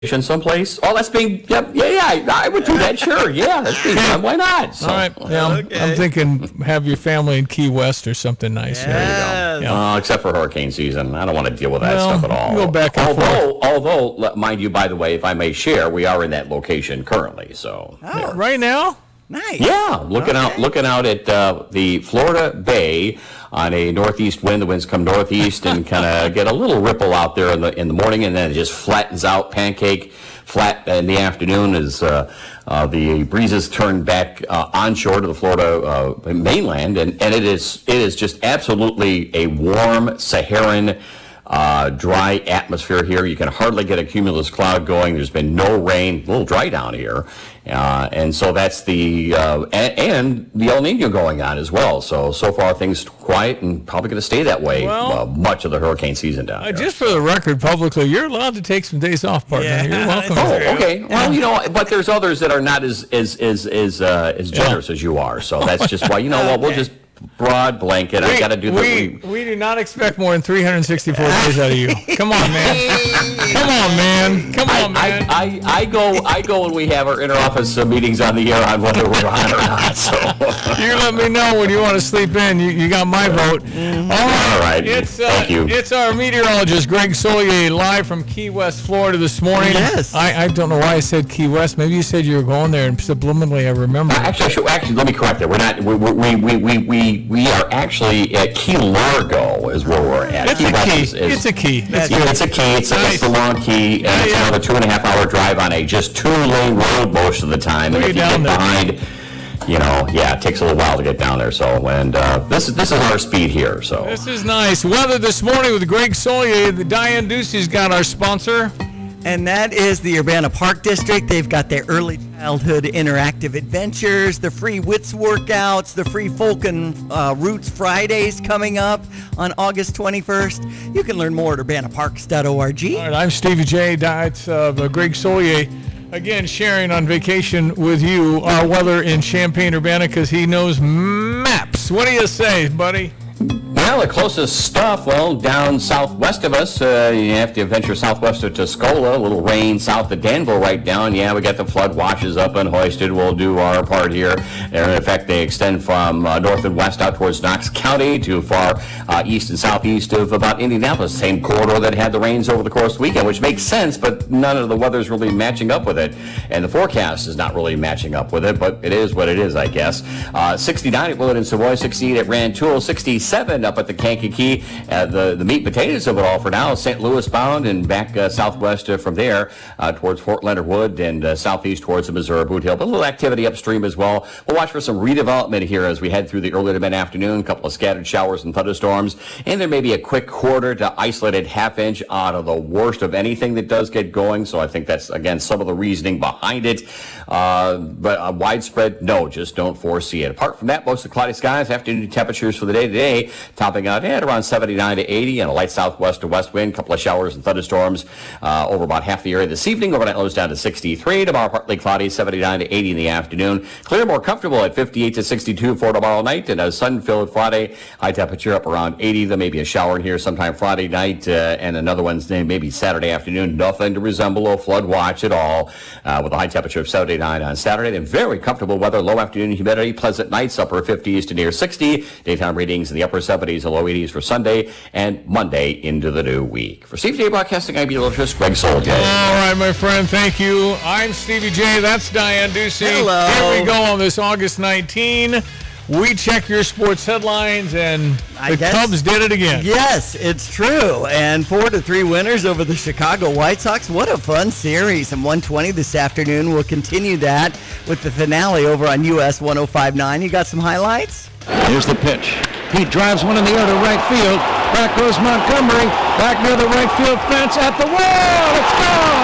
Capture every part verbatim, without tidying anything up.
someplace. Oh, that's being, yeah, yeah, yeah, I would do that, sure, yeah, that's being done, why not? So, All right, yeah, I'm, Okay. I'm thinking have your family in Key West or something nice. Yes. There you go. Yeah. Uh, except for hurricane season. I don't want to deal with that Well, stuff at all. go back and although, although, let- mind you, by the way, if I may share, we are in that location currently, so. Oh, Right now? nice. Yeah, looking out, Okay. looking out at uh, the Florida Bay on a northeast wind. The winds come northeast and kind of get a little ripple out there in the in the morning, and then it just flattens out, pancake flat in the afternoon as uh, uh, the breezes turn back uh, onshore to the Florida uh, mainland, and, and it is it is just absolutely a warm Saharan. Uh, dry atmosphere here. You can hardly get a cumulus cloud going. There's been no rain, a little dry down here. Uh, and so that's the, uh, and, and the El Nino going on as well. So, so far things quiet and probably going to stay that way Well, uh, much of the hurricane season down Uh, here. just for the record, publicly, you're allowed to take some days off, partner. Yeah, You're welcome. Oh, True. okay. Well, you know, but there's others that are not as as as as, uh, as generous as you are. So that's just why, you know what, we'll Okay. just broad blanket. I got to do the. we, we do not expect more than three hundred sixty-four days out of you. Come on, man. Come on, man. Come on, I, man. I, I go I go when we have our inter-office uh, meetings on the air on whether we're on or not. So. You let me know when you want to sleep in. You, you got my vote. All right. All right. It's, uh, Thank you. It's our meteorologist, Greg Solier, live from Key West, Florida this morning. Yes. I, I don't know why I said Key West. Maybe you said you were going there, and subliminally I remember. Actually, I should, actually, let me correct that. We're not. We we we we we, we are actually at Key Largo is where we're at. It's a West key. is- is- It's a key. That's Yeah, it's a key. It's, a, Nice. it's the long key, and it's yeah. another two and a half hour drive on a just two lane road most of the time. And Way if you down get there. behind, you know, yeah, it takes a little while to get down there. So, and uh, this is this is our speed here. So, This is nice. Weather this morning with Greg Solier. The Diane Ducey's got our sponsor. And that is the Urbana Park District. They've got their early childhood interactive adventures, the free W I T S workouts, the free Folk and uh, Roots Fridays coming up on August twenty-first. You can learn more at urbana parks dot org. All right, I'm Stevie J. It's uh, Greg Solier. Again, sharing on vacation with you our weather in Champaign-Urbana because he knows maps. What do you say, buddy? well, the closest stuff, well, down southwest of us, uh, you have to venture southwest of Tuscola, a little rain south of Danville right down. Yeah, we got the flood watches up and hoisted. We'll do our part here. And in fact, they extend from uh, north and west out towards Knox County to far uh, east and southeast of about Indianapolis, same corridor that had the rains over the course of the weekend, which makes sense, but none of the weather's really matching up with it. And the forecast is not really matching up with it, but it is what it is, I guess. Uh, sixty-nine at Willard and Savoy, sixty-eight at Rantoul, sixty-seven up at the Kankakee. Uh, the, the meat and potatoes of it all for now, Saint Louis bound and back uh, southwest uh, from there uh, towards Fort Leonard Wood and uh, southeast towards the Missouri Boot Hill. But a little activity upstream as well. We'll watch for some redevelopment here as we head through the early to mid-afternoon, a couple of scattered showers and thunderstorms, and there may be a quick quarter to isolated half inch out of the worst of anything that does get going. So I think that's, again, some of the reasoning behind it. Uh, but uh, widespread, no, just don't foresee it. Apart from that, most of the cloudy skies, afternoon temperatures for the day today, topping out at around seventy-nine to eighty, and a light southwest to west wind, a couple of showers and thunderstorms uh, over about half the area this evening. Overnight lows down to sixty-three. Tomorrow, partly cloudy, seventy-nine to eighty in the afternoon. Clear, more comfortable at fifty-eight to sixty-two for tomorrow night, and a sun-filled Friday. High temperature up around eighty. There may be a shower in here sometime Friday night, uh, and another Wednesday, maybe Saturday afternoon. Nothing to resemble a flood watch at all, uh, with a high temperature of seventy-nine on Saturday. And very comfortable weather, low afternoon humidity, pleasant nights, upper fifties to near sixty. Daytime readings in the upper seventies and low eighties for Sunday and Monday into the new week. For Stevie J Broadcasting, I'm meteorologist Greg Solier. All right, my friend, thank you. I'm Stevie J. That's Diane Ducey. Hello. Here we go on this August nineteenth. We check your sports headlines, and I the guess- Cubs did it again. Yes, it's true. And four to three winners over the Chicago White Sox. What a fun series. And one twenty this afternoon. We'll continue that with the finale over on U S one oh five point nine. You got some highlights? Here's the pitch. He drives one in the air to right field. Back goes Montgomery. Back near the right field fence at the wall. It's gone.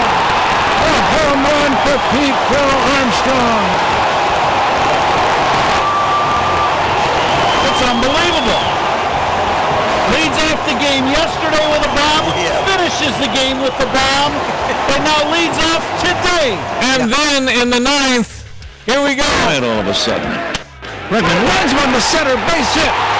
A home run for Pete Crow Armstrong. It's unbelievable. Leads off the game yesterday with a bomb. Finishes the game with the bomb. And now leads off today. And then in the ninth, here we go. Right all of a sudden. Bregman runs one to center, base hit.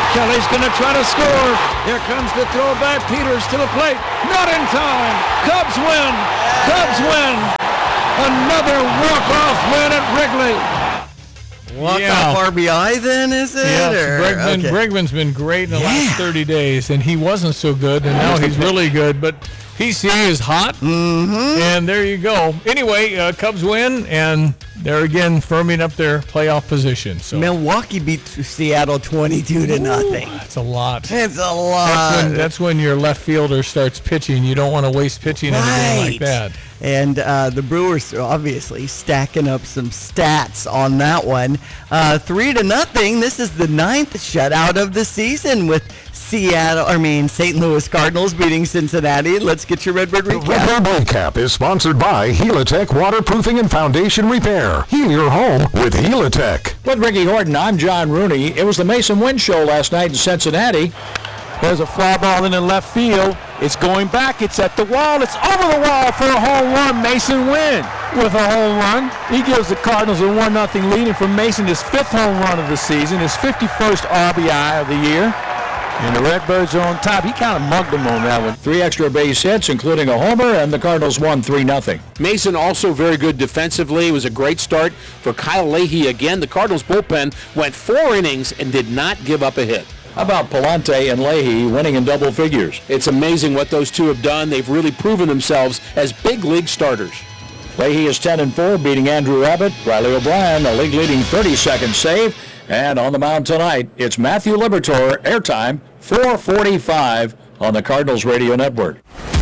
Kelly's going to try to score. Here comes the throwback. Peters to the plate. Not in time. Cubs win. Cubs win. Another walk-off win at Wrigley. Walk Yeah. off R B I then, is it? Yeah, or- Bregman, okay. Bregman's been great in the Yeah. last thirty days, and he wasn't so good, and now he's really good. But P C A is hot, mm-hmm. and there you go. Anyway, uh, Cubs win, and they're again firming up their playoff position. So Milwaukee beat Seattle twenty-two to nothing. that's a lot. It's a lot. That's when, that's when your left fielder starts pitching. You don't want to waste pitching in a game like Right. that. And uh, the Brewers are obviously stacking up some stats on that one. Uh, three to nothing. This is the ninth shutout of the season with Seattle, I mean, Saint Louis Cardinals beating Cincinnati. Let's get your Redbird The recap. Redbird Recap is sponsored by Helitech Waterproofing and Foundation Repair. Heal your home with Helitech. With Ricky Horton, I'm John Rooney. It was the Mason Wynn show last night in Cincinnati. There's a fly ball in the left field. It's going back. It's at the wall. It's over the wall for a home run. Mason Wynn with a home run. He gives the Cardinals a one nothing lead. And for Mason, his fifth home run of the season, his fifty-first R B I of the year. And the Redbirds are on top. He kind of mugged them on that one. Three extra base hits, including a homer, and the Cardinals won three nothing. Mason also very good defensively. It was a great start for Kyle Leahy again. The Cardinals bullpen went four innings and did not give up a hit. How about Palante and Leahy winning in double figures? It's amazing what those two have done. They've really proven themselves as big league starters. Leahy is ten and four, beating Andrew Abbott. Riley O'Brien, a league-leading thirty-second save. And on the mound tonight, it's Matthew Liberatore, airtime, four forty-five on the Cardinals Radio Network.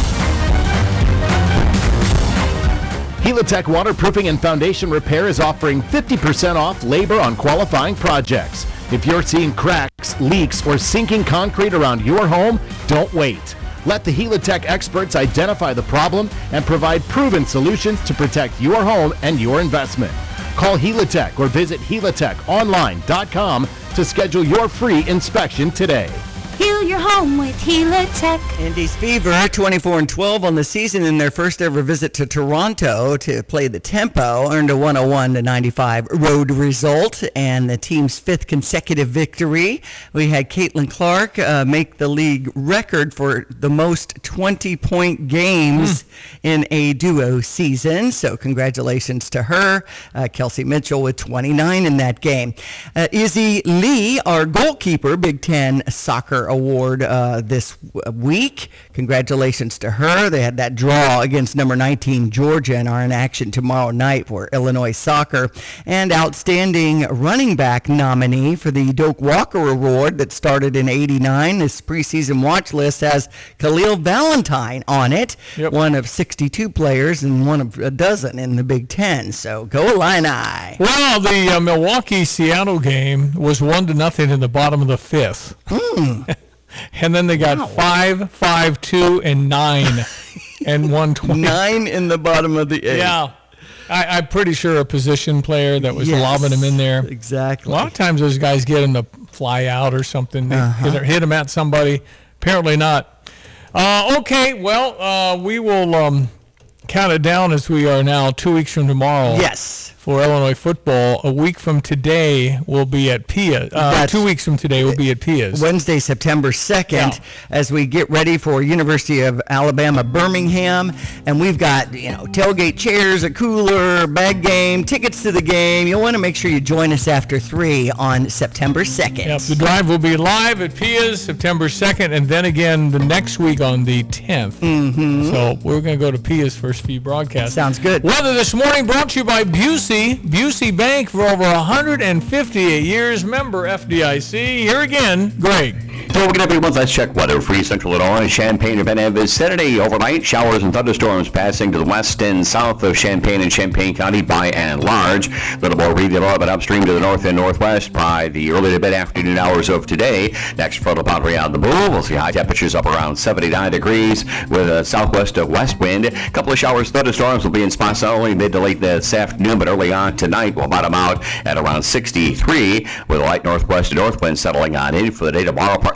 Helitech Waterproofing and Foundation Repair is offering fifty percent off labor on qualifying projects. If you're seeing cracks, leaks, or sinking concrete around your home, don't wait. Let the Helitech experts identify the problem and provide proven solutions to protect your home and your investment. Call Helitech or visit helitech online dot com to schedule your free inspection today. Heal your home with Helitech. Indy's Fever, twenty-four and twelve on the season in their first ever visit to Toronto to play the Tempo, earned a one oh one to ninety-five road result and the team's fifth consecutive victory. We had Caitlin Clark uh, make the league record for the most twenty-point games mm. in a duo season, so congratulations to her. Uh, Kelsey Mitchell with twenty-nine in that game. Uh, Izzy Lee, our goalkeeper, Big Ten Soccer Award uh, this week. Congratulations to her. They had that draw against number nineteen Georgia and are in action tomorrow night for Illinois soccer. And outstanding running back nominee for the Doak Walker Award that started in eighty-nine. This preseason watch list has Khalil Valentine on it, yep. one of sixty-two players and one of a dozen in the Big Ten. So go Illini. Well, the uh, Milwaukee-Seattle game was one to nothing in the bottom of the fifth. Mm. And then they got wow. five, five, two, and nine, and one twenty. Nine in the bottom of the eighth. Yeah. I, I'm pretty sure a position player that was yes, lobbing him in there. Exactly. A lot of times those guys get him to fly out or something. They uh-huh. hit, hit him at somebody. Apparently not. Uh, okay, well, uh, we will um, count it down as we are now two weeks from tomorrow. Yes. For Illinois football. A week from today, we'll be at P I A. Uh, two weeks from today, we'll be at P I A's. Wednesday, September second, yeah. as we get ready for University of Alabama, Birmingham. And we've got, you know, tailgate chairs, a cooler, bag game, tickets to the game. You'll want to make sure you join us after three on September second. Yep, the drive will be live at P I A's September second, and then again the next week on the tenth. Mm-hmm. So we're going to go to P I A's first few broadcast. Sounds good. Weather this morning brought to you by Busey. Busey Bank for over one hundred fifty-eight years. Member F D I C. Here again, Greg. Hello again, everyone. Let's check weather. Free Central Illinois, Champaign-Urbana vicinity. Overnight, showers and thunderstorms passing to the west and south of Champaign and Champaign County by and large. A little more regional, but upstream to the north and northwest by the early to mid-afternoon hours of today. Next frontal boundary on the move. We'll see high temperatures up around seventy-nine degrees with a southwest of west wind. A couple of showers, thunderstorms will be in spots not only mid to late this afternoon, but early on tonight. We'll bottom out at around sixty-three with a light northwest and north wind settling on in for the day tomorrow. Partly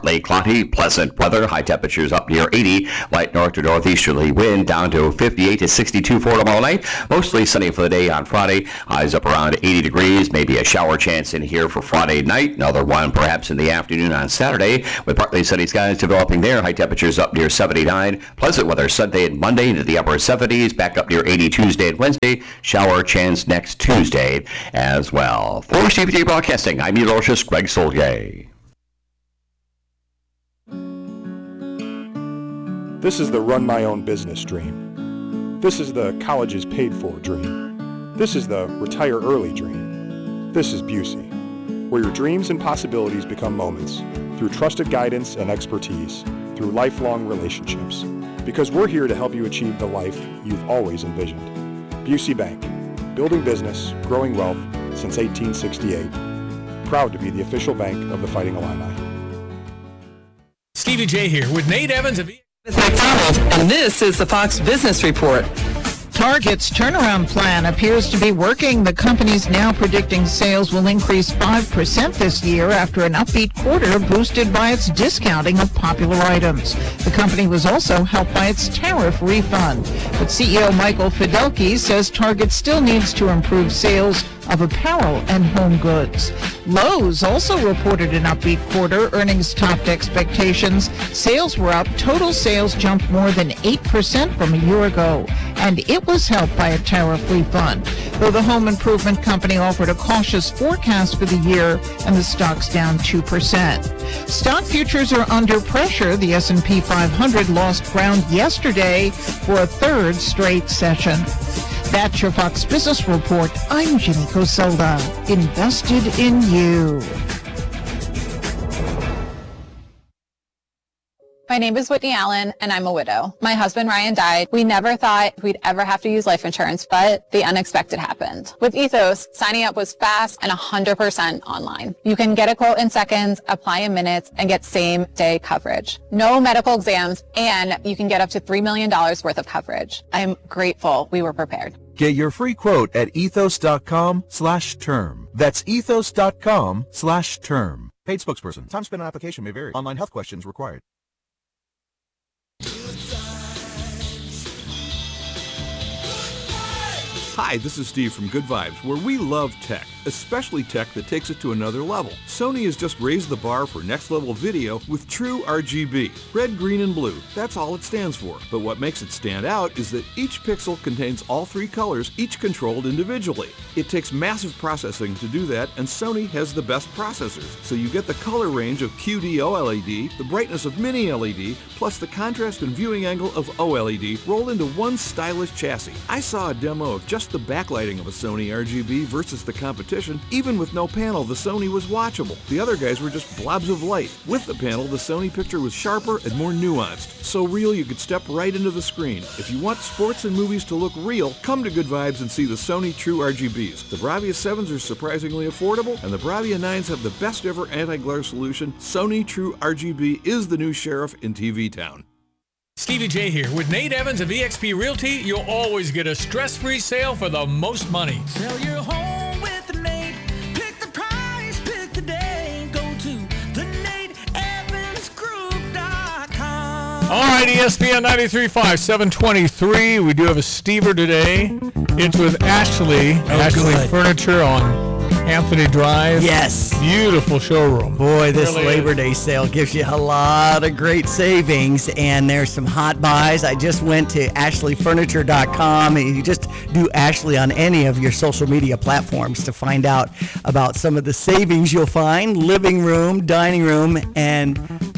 Partly cloudy, pleasant weather. High temperatures up near eighty. Light north to northeasterly wind down to fifty-eight to sixty-two for tomorrow night. Mostly sunny for the day on Friday. Highs up around eighty degrees. Maybe a shower chance in here for Friday night. Another one perhaps in the afternoon on Saturday, with partly sunny skies developing there. High temperatures up near seventy-nine. Pleasant weather Sunday and Monday into the upper seventies. Back up near eighty Tuesday and Wednesday. Shower chance next Tuesday as well. For C B J Broadcasting, I'm meteorologist Greg Solgay. This is the run my own business dream. This is the college is paid for dream. This is the retire early dream. This is Busey, where your dreams and possibilities become moments through trusted guidance and expertise, through lifelong relationships. Because we're here to help you achieve the life you've always envisioned. Busey Bank, building business, growing wealth since eighteen sixty-eight. Proud to be the official bank of the Fighting Illini. Stevie J here with Nate Evans of McDonald, and this is the Fox Business Report. Target's turnaround plan appears to be working. The company's now predicting sales will increase five percent this year after an upbeat quarter boosted by its discounting of popular items. The company was also helped by its tariff refund. But C E O Michael Fidelki says Target still needs to improve sales of apparel and home goods. Lowe's also reported an upbeat quarter. Earnings topped expectations. Sales were up. Total sales jumped more than eight percent from a year ago, and it was helped by a tariff refund. Though the home improvement company offered a cautious forecast for the year, and the stock's down two percent. Stock futures are under pressure. The S and P five hundred lost ground yesterday for a third straight session. That's your Fox Business Report. I'm Ginny Coselda. Invested in you. My name is Whitney Allen, and I'm a widow. My husband, Ryan, died. We never thought we'd ever have to use life insurance, but the unexpected happened. With Ethos, signing up was fast and one hundred percent online. You can get a quote in seconds, apply in minutes, and get same-day coverage. No medical exams, and you can get up to three million dollars worth of coverage. I'm grateful we were prepared. Get your free quote at ethos.com slash term. That's ethos.com slash term. Paid spokesperson. Time spent on application may vary. Online health questions required. Hi, this is Steve from Good Vibes, where we love tech, especially tech that takes it to another level. Sony has just raised the bar for next level video with True R G B. Red, green, and blue. That's all it stands for. But what makes it stand out is that each pixel contains all three colors, each controlled individually. It takes massive processing to do that, and Sony has the best processors. So you get the color range of Q D O L E D, the brightness of Mini L E D, plus the contrast and viewing angle of O L E D rolled into one stylish chassis. I saw a demo of just the backlighting of a Sony R G B versus the competition. Even with no panel, the Sony was watchable. The other guys were just blobs of light. With the panel, the Sony picture was sharper and more nuanced. So real you could step right into the screen. If you want sports and movies to look real, come to Good Vibes and see the Sony True R G Bs. The Bravia sevens are surprisingly affordable, and the Bravia nines have the best ever anti-glare solution. Sony True R G B is the new sheriff in T V town. Stevie J here with Nate Evans of eXp Realty. You'll always get a stress-free sale for the most money. Sell your home with Nate. Pick the price, pick the day. Go to the Nate Evans Group dot com. All right, E S P N ninety-three point five, seven twenty-three. We do have a Stever today. It's with Ashley. Oh, Ashley good. Furniture on Anthony Drive. Yes. Beautiful showroom. Boy, this Really Labor is. Day sale gives you a lot of great savings, and there's some hot buys. I just went to ashley furniture dot com, and you just do Ashley on any of your social media platforms to find out about some of the savings you'll find. Living room, dining room, and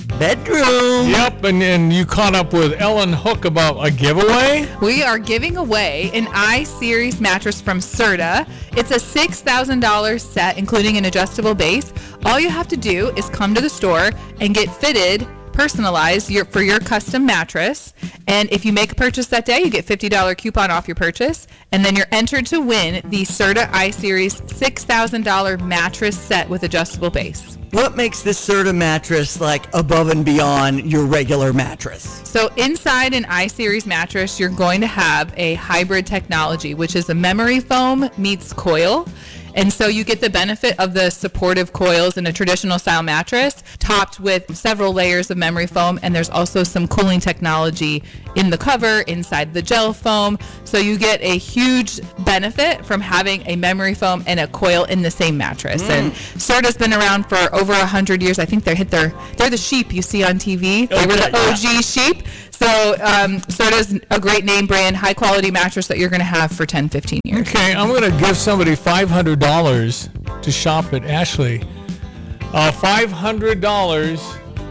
bedroom. Yep, and, and you caught up with Ellen Hook about a giveaway? We are giving away an I-Series mattress from Serta. It's a six thousand dollars set, including an adjustable base. All you have to do is come to the store and get fitted, personalized your, for your custom mattress. And if you make a purchase that day, you get fifty dollars coupon off your purchase. And then you're entered to win the Serta I-Series six thousand dollars mattress set with adjustable base. What makes this Serta mattress like above and beyond your regular mattress? So inside an I-Series mattress, you're going to have a hybrid technology, which is a memory foam meets coil. And so you get the benefit of the supportive coils in a traditional style mattress, topped with several layers of memory foam, and there's also some cooling technology in the cover, inside the gel foam. So you get a huge benefit from having a memory foam and a coil in the same mattress. Mm. And Serta's been around for over a hundred years. I think they hit their, they're the sheep you see on T V. They were the O G sheep. So um, Serta's a great name brand, high quality mattress that you're going to have for ten, fifteen years. Okay, I'm going to give somebody five hundred dollars to shop at Ashley. Uh, five hundred dollars.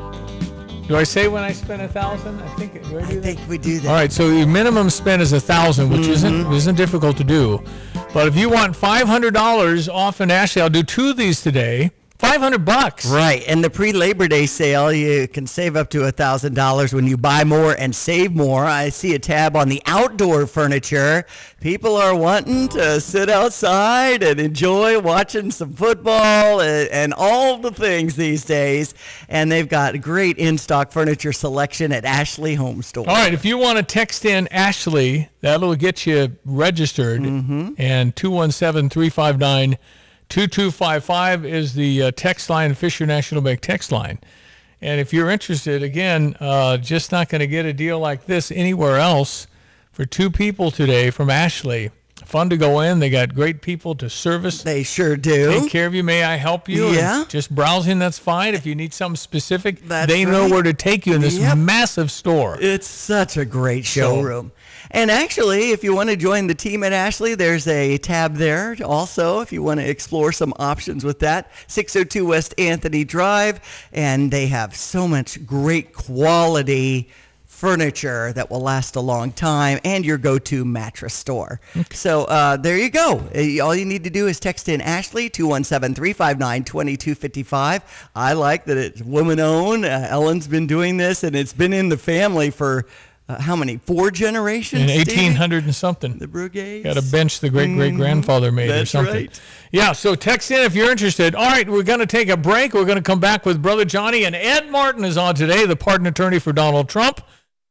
Do I say when I spend a thousand? I think. Do I, do I think we do that. All right, so the minimum spend is a thousand, which mm-hmm. isn't isn't difficult to do. But if you want five hundred dollars off in Ashley, I'll do two of these today. five hundred bucks. Right. And the pre-Labor Day sale, you can save up to one thousand dollars when you buy more and save more. I see a tab on the outdoor furniture. People are wanting to sit outside and enjoy watching some football and, and all the things these days. And they've got great in-stock furniture selection at Ashley Home Store. All right. If you want to text in Ashley, that'll get you registered. Mm-hmm. And two one seven, three five nine, two two five five is the uh, text line, Fisher National Bank text line. And if you're interested, again, uh, just not going to get a deal like this anywhere else for two people today from Ashley. Fun to go in. They got great people to service. They sure do. Take care of you. May I help you? Yeah. And just browsing, that's fine. If you need something specific, that's they right. know where to take you in this yep. massive store. It's such a great showroom. So, and actually, if you want to join the team at Ashley, there's a tab there also if you want to explore some options with that. six oh two West Anthony Drive, and they have so much great quality furniture that will last a long time, and your go-to mattress store. Okay. So uh, there you go. All you need to do is text in Ashley, two one seven, three five nine, two two five five. I like that it's woman-owned. Uh, Ellen's been doing this, and it's been in the family for Uh, how many? Four generations? In eighteen hundred and something. The Brugades. Got a bench the great-great-grandfather made That's or something. Right. Yeah, so text in if you're interested. All right, we're going to take a break. We're going to come back with Brother Johnny, and Ed Martin is on today, the pardon attorney for Donald Trump.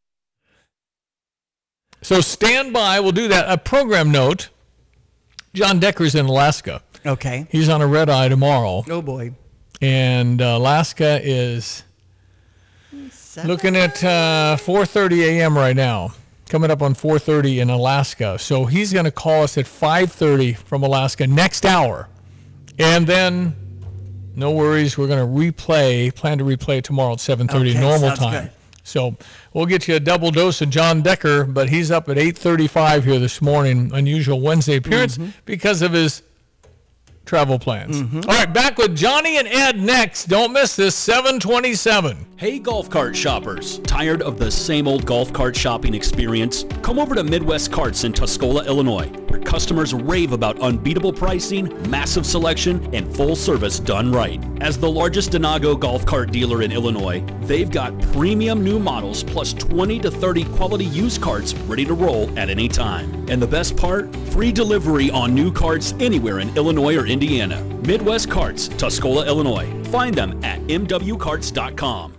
So stand by. We'll do that. A program note. John Decker's in Alaska. Okay. He's on a red eye tomorrow. Oh, boy. And uh, Alaska is looking at uh, four thirty a.m. right now, coming up on four thirty in Alaska. So he's going to call us at five thirty from Alaska next hour. And then, no worries, we're going to replay, plan to replay tomorrow at seven thirty okay, normal time. Good. So we'll get you a double dose of John Decker, but he's up at eight thirty-five here this morning, unusual Wednesday appearance, mm-hmm. because of his travel plans. Mm-hmm. All right, back with Johnny and Ed next. Don't miss this, seven twenty-seven. Hey, golf cart shoppers. Tired of the same old golf cart shopping experience? Come over to Midwest Carts in Tuscola, Illinois, where customers rave about unbeatable pricing, massive selection, and full service done right. As the largest Denago golf cart dealer in Illinois, they've got premium new models plus twenty to thirty quality used carts ready to roll at any time. And the best part? Free delivery on new carts anywhere in Illinois or Indiana. Midwest Carts, Tuscola, Illinois. Find them at m w carts dot com.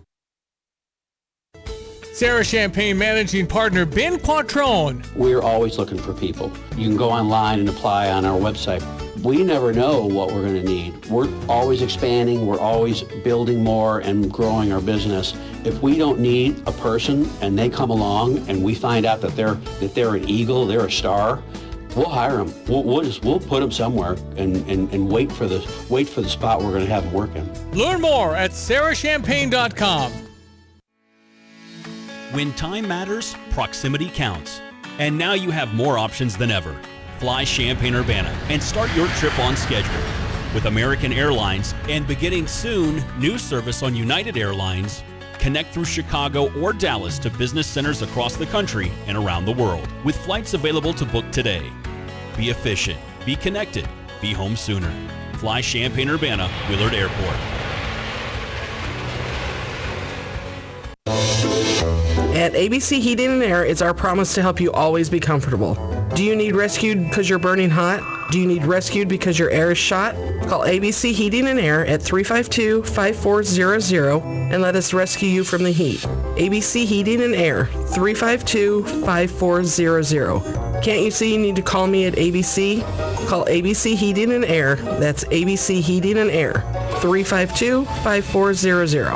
Sarah Champagne managing partner Ben Quattrone. We're always looking for people. You can go online and apply on our website. We never know what we're going to need. We're always expanding. We're always building more and growing our business. If we don't need a person and they come along and we find out that they're that they're an eagle, they're a star, we'll hire them. We'll, we'll just we'll put them somewhere and, and, and wait for the wait for the spot we're going to have them working. Learn more at sarah champagne dot com. When time matters, proximity counts. And now you have more options than ever. Fly Champaign-Urbana and start your trip on schedule. With American Airlines and beginning soon, new service on United Airlines, connect through Chicago or Dallas to business centers across the country and around the world, with flights available to book today. Be efficient, be connected, be home sooner. Fly Champaign-Urbana, Willard Airport. At A B C Heating and Air, it's our promise to help you always be comfortable. Do you need rescued because you're burning hot? Do you need rescued because your air is shot? Call A B C Heating and Air at three five two, five four zero zero and let us rescue you from the heat. A B C Heating and Air, three five two, five four zero zero. Can't you see you need to call me at A B C? Call A B C Heating and Air. That's A B C Heating and Air. three five two, five four zero zero.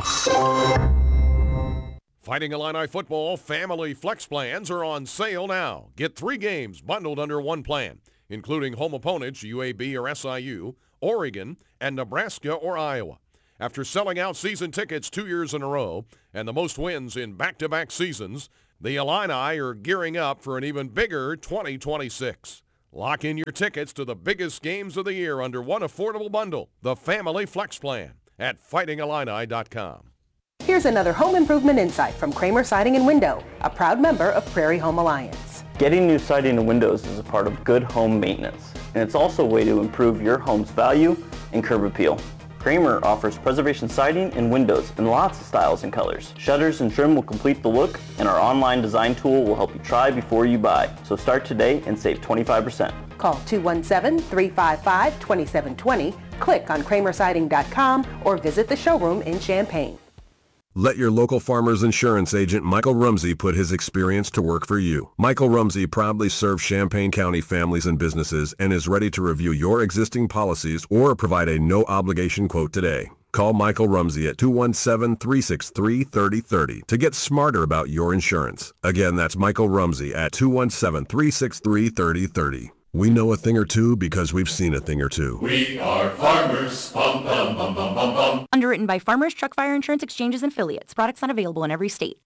Fighting Illini football family flex plans are on sale now. Get three games bundled under one plan, including home opponents U A B or S I U, Oregon, and Nebraska or Iowa. After selling out season tickets two years in a row and the most wins in back-to-back seasons, the Illini are gearing up for an even bigger twenty twenty-six. Lock in your tickets to the biggest games of the year under one affordable bundle, the Family Flex Plan, at fighting illini dot com. Here's another home improvement insight from Kramer Siding and Window, a proud member of Prairie Home Alliance. Getting new siding and windows is a part of good home maintenance, and it's also a way to improve your home's value and curb appeal. Kramer offers preservation siding and windows in lots of styles and colors. Shutters and trim will complete the look, and our online design tool will help you try before you buy. So start today and save twenty-five percent. Call two one seven, three five five, two seven two zero, click on kramer siding dot com, or visit the showroom in Champaign. Let your local farmer's insurance agent Michael Rumsey put his experience to work for you. Michael Rumsey proudly serves Champaign County families and businesses and is ready to review your existing policies or provide a no-obligation quote today. Call Michael Rumsey at two one seven, three six three, three zero three zero to get smarter about your insurance. Again, that's Michael Rumsey at two one seven, three six three, three zero three zero. We know a thing or two because we've seen a thing or two. We are farmers. Bum, bum, bum, bum, bum, bum. Underwritten by Farmers Truck Fire Insurance Exchanges and Affiliates. Products not available in every state.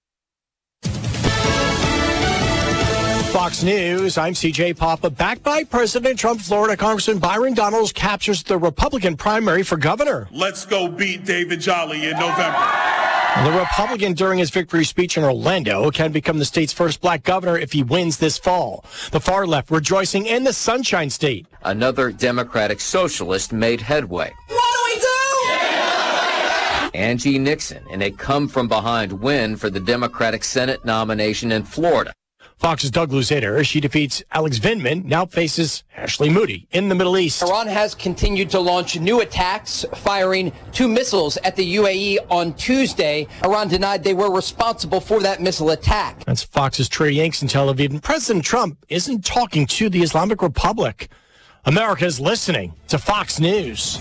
Fox News, I'm C J Papa. Backed by President Trump, Florida Congressman Byron Donalds captures the Republican primary for governor. Let's go beat David Jolly in November. The Republican, during his victory speech in Orlando, can become the state's first black governor if he wins this fall. The far left rejoicing in the Sunshine State. Another Democratic socialist made headway. What do we do? Yeah! Angie Nixon in a come-from-behind win for the Democratic Senate nomination in Florida. Fox's Doug Luzader, she defeats Alex Vindman, now faces Ashley Moody in the Middle East. Iran has continued to launch new attacks, firing two missiles at the U A E on Tuesday. Iran denied they were responsible for that missile attack. That's Fox's Trey Yanks in Tel Aviv. And President Trump isn't talking to the Islamic Republic. America is listening to Fox News.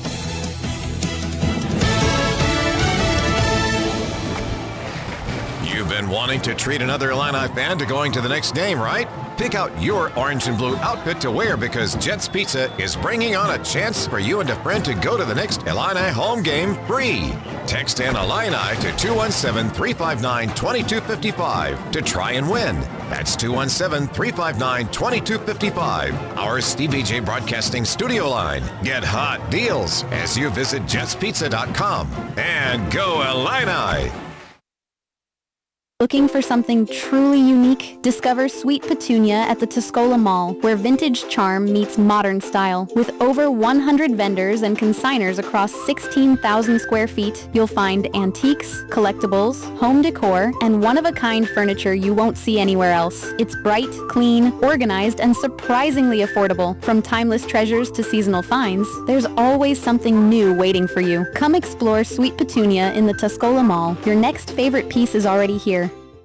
You've been wanting to treat another Illini fan to going to the next game, right? Pick out your orange and blue outfit to wear because Jet's Pizza is bringing on a chance for you and a friend to go to the next Illini home game free. Text in Illini to two one seven, three five nine, two two five five to try and win. That's two one seven, three five nine, two two five five. Our Stevie J Broadcasting studio line. Get hot deals as you visit jets pizza dot com. And go Illini! Looking for something truly unique? Discover Sweet Petunia at the Tuscola Mall, where vintage charm meets modern style. With over one hundred vendors and consigners across sixteen thousand square feet, you'll find antiques, collectibles, home decor, and one-of-a-kind furniture you won't see anywhere else. It's bright, clean, organized, and surprisingly affordable. From timeless treasures to seasonal finds, there's always something new waiting for you. Come explore Sweet Petunia in the Tuscola Mall. Your next favorite piece is already here.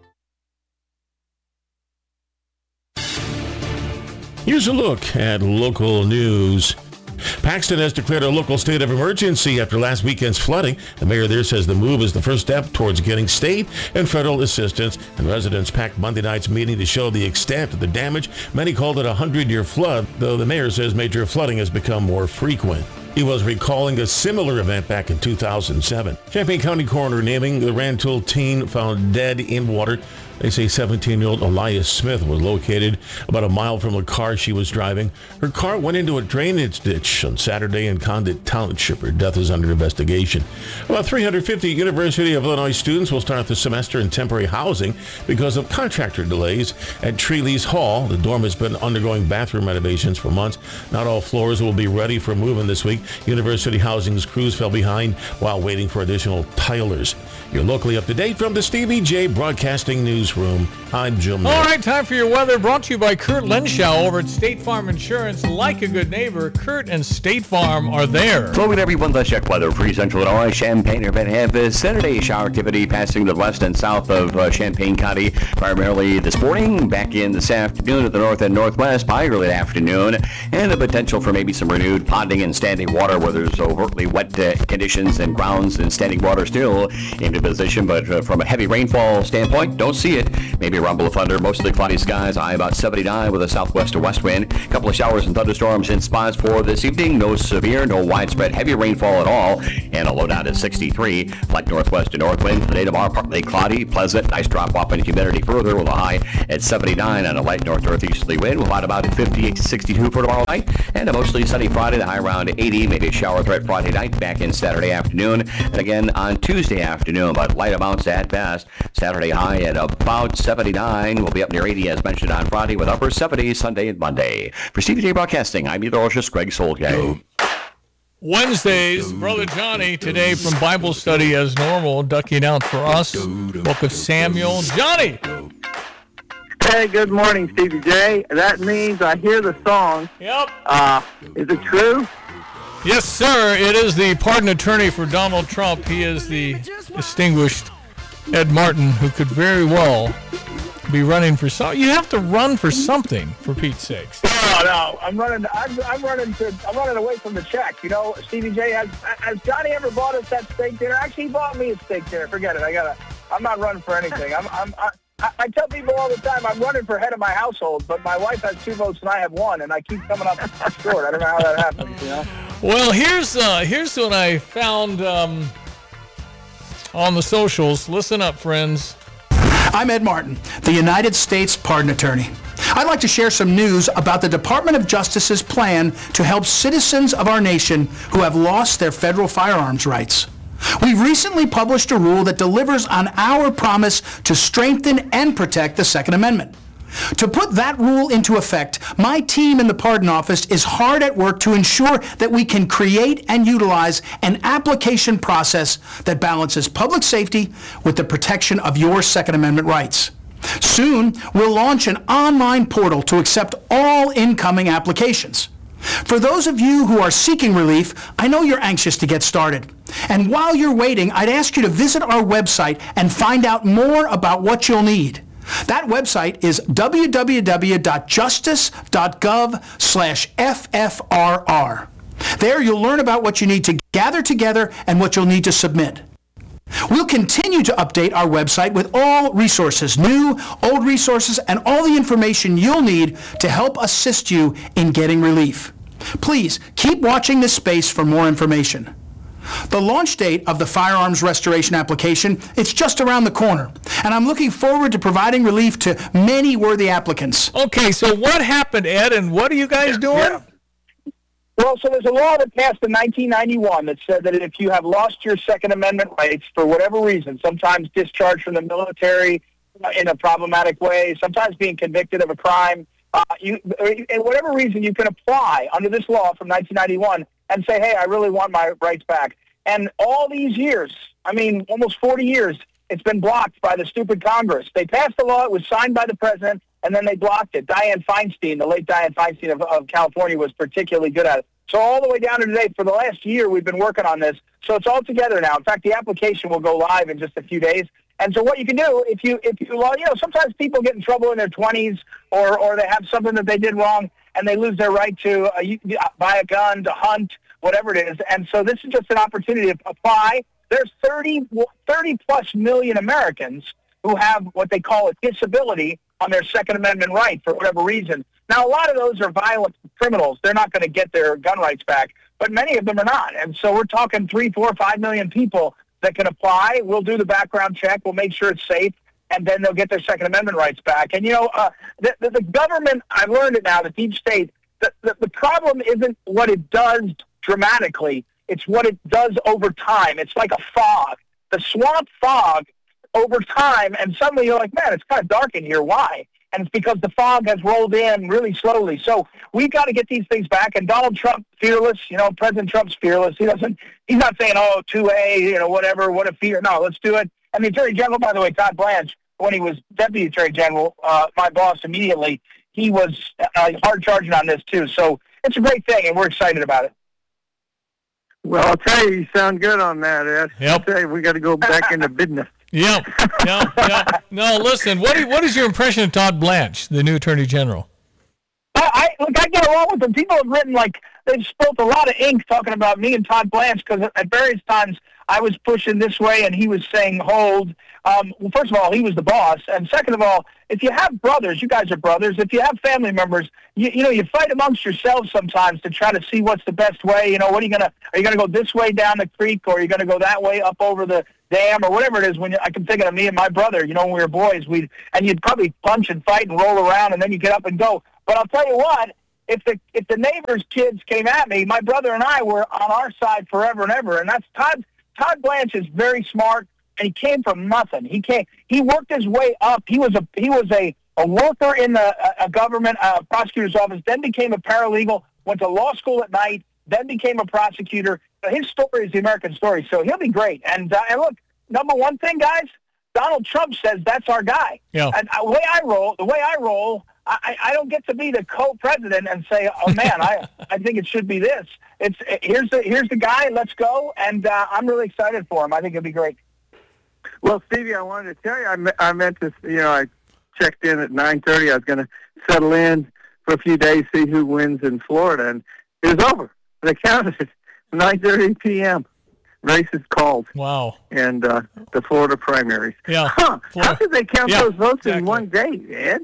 Here's a look at local news. Paxton has declared a local state of emergency after last weekend's flooding. The mayor there says the move is the first step towards getting state and federal assistance, and residents packed Monday night's meeting to show the extent of the damage. Many called it a hundred-year flood, though the mayor says major flooding has become more frequent. He was recalling a similar event back in two thousand seven. Champaign County coroner naming the Rantoul teen found dead in water. They say seventeen-year-old Elias Smith was located about a mile from the car she was driving. Her car went into a drainage ditch on Saturday in Condit Township. Her death is under investigation. About three hundred fifty University of Illinois students will start the semester in temporary housing because of contractor delays at Treeley's Hall. The dorm has been undergoing bathroom renovations for months. Not all floors will be ready for move-in this week. University Housing's crews fell behind while waiting for additional tilers. You're locally up to date from the Stevie J Broadcasting News newsroom. I'm Jim Miller. All right, time for your weather brought to you by Kurt Lenschow over at State Farm Insurance. Like a good neighbor, Kurt and State Farm are there. Flowing everyone, let's check weather for Central Illinois. Champaign, Urban have this Saturday shower activity passing the west and south of uh, Champaign County primarily this morning, back in this afternoon to the north and northwest by early afternoon, and the potential for maybe some renewed ponding and standing water where there's overtly wet uh, conditions and grounds and standing water still into position, but uh, from a heavy rainfall standpoint, don't see it. Maybe a rumble of thunder, mostly cloudy skies, high about seventy-nine with a southwest to west wind. A couple of showers and thunderstorms in spots for this evening. No severe, no widespread heavy rainfall at all, and a low down to sixty-three. Like northwest to north wind. Today tomorrow partly cloudy, pleasant, nice drop off in humidity further with a high at seventy-nine and a light north northeasterly wind. We'll find about fifty-eight to sixty-two for tomorrow night, and a mostly sunny Friday, the high around eighty, maybe a shower threat Friday night, back in Saturday afternoon, and again on Tuesday afternoon, but light amounts at best. Saturday high at about seventy-nine. We'll be up near eighty as mentioned on Friday with upper seventies Sunday and Monday. For Stevie J Broadcasting, I'm meteorologist Greg Solgay. Wednesdays, Brother Johnny today from Bible study as normal, ducking out for us. Book of Samuel. Johnny! Hey, good morning, Stevie J. That means I hear the song. Yep. Uh, is it true? Yes, sir. It is the pardon attorney for Donald Trump. He is the distinguished Ed Martin, who could very well be running for some. You have to run for something, for Pete's sakes. No, no. I'm running. I'm, I'm running to. I'm running away from the check. You know, Stevie J has. Has Johnny ever bought us that steak dinner? Actually, he bought me a steak dinner. Forget it. I gotta. I'm not running for anything. I'm. I'm. I, I tell people all the time I'm running for head of my household, but my wife has two votes and I have one, and I keep coming up short. I don't know how that happens. You know. Well, here's uh, here's what I found um, on the socials. Listen up, friends. I'm Ed Martin, the United States Pardon Attorney. I'd like to share some news about the Department of Justice's plan to help citizens of our nation who have lost their federal firearms rights. We've recently published a rule that delivers on our promise to strengthen and protect the Second Amendment. To put that rule into effect, my team in the Pardon Office is hard at work to ensure that we can create and utilize an application process that balances public safety with the protection of your Second Amendment rights. Soon, we'll launch an online portal to accept all incoming applications. For those of you who are seeking relief, I know you're anxious to get started. And while you're waiting, I'd ask you to visit our website and find out more about what you'll need. That website is w w w dot justice dot gov slash F F R R. There you'll learn about what you need to gather together and what you'll need to submit. We'll continue to update our website with all resources, new, old resources, and all the information you'll need to help assist you in getting relief. Please keep watching this space for more information. The launch date of the firearms restoration application, it's just around the corner, and I'm looking forward to providing relief to many worthy applicants. Okay, so what happened, Ed, and what are you guys doing? Yeah. Well, so there's a law that passed in nineteen ninety-one that said that if you have lost your Second Amendment rights for whatever reason, sometimes discharged from the military in a problematic way, sometimes being convicted of a crime, uh, you, in whatever reason, you can apply under this law from nineteen ninety-one and say, hey, I really want my rights back. And all these years, I mean, almost forty years, it's been blocked by the stupid Congress. They passed the law, it was signed by the president, and then they blocked it. Dianne Feinstein, the late Dianne Feinstein of, of California, was particularly good at it. So all the way down to today, for the last year, we've been working on this. So it's all together now. In fact, the application will go live in just a few days. And so what you can do, if you, if you, you know, sometimes people get in trouble in their twenties or, or they have something that they did wrong and they lose their right to uh, buy a gun, to hunt, whatever it is. And so this is just an opportunity to apply. There's thirty, thirty plus million Americans who have what they call a disability on their Second Amendment right for whatever reason. Now, a lot of those are violent criminals. They're not going to get their gun rights back, but many of them are not. And so we're talking three, four, five million people that can apply. We'll do the background check. We'll make sure it's safe, and then they'll get their Second Amendment rights back. And, you know, uh, the, the, the government, I've learned it now, the deep state, the, the, the problem isn't what it does dramatically. It's what it does over time. It's like a fog. The swamp fog over time, and suddenly you're like, man, it's kind of dark in here. Why? And it's because the fog has rolled in really slowly. So we've got to get these things back. And Donald Trump, fearless, you know, President Trump's fearless. He doesn't, he's not saying, oh, two A, you know, whatever, what a fear. No, let's do it. And the Attorney General, by the way, Todd Blanche, when he was Deputy Attorney General, uh, my boss immediately, he was uh, hard charging on this too. So it's a great thing, and we're excited about it. Well, I'll tell you, you sound good on that, Ed. Yep. I'll tell you, we got to go back into business. Yep. Yep. Yep. No, listen. What do, what is your impression of Todd Blanche, the new Attorney General? I, I look, I get along with them. People have written like they've spilled a lot of ink talking about me and Todd Blanche because at various times I was pushing this way and he was saying hold. Um, well, first of all, he was the boss, and second of all, if you have brothers, you guys are brothers. If you have family members, you, you know you fight amongst yourselves sometimes to try to see what's the best way. You know, what are you gonna? Are you gonna go this way down the creek, or are you gonna go that way up over the dam, or whatever it is? When you, I can think of me and my brother. You know, when we were boys, we and you'd probably punch and fight and roll around, and then you get up and go. But I'll tell you what. If the if the neighbors' kids came at me, my brother and I were on our side forever and ever. And that's Todd. Todd Blanche is very smart, and he came from nothing. He came. He worked his way up. He was a he was a, a worker in the a, a government uh, prosecutor's office. Then became a paralegal. Went to law school at night. Then became a prosecutor. But his story is the American story. So he'll be great. And uh, and look, number one thing, guys, Donald Trump says that's our guy. Yeah. And uh, the way I roll, the way I roll. I, I don't get to be the co-president and say, "Oh man, I, I think it should be this." It's here's the here's the guy. Let's go, and uh, I'm really excited for him. I think it'll be great. Well, Stevie, I wanted to tell you, I, me- I meant to, you know, I checked in at nine thirty. I was going to settle in for a few days, see who wins in Florida, and it was over. They counted it. nine thirty p.m. Race is called. Wow. And uh, the Florida primaries. Yeah. Huh. Florida. How did they count Yeah, those votes exactly. in one day, Ed?